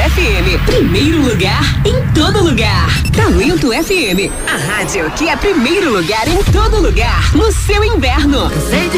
FM, primeiro lugar em todo lugar. Talento FM, a rádio que é primeiro lugar em todo lugar, no seu inverno.